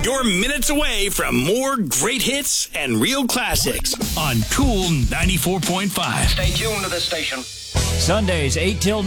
You're minutes away from more great hits and real classics on Cool 94.5. Stay tuned to this station. Sundays, 8 till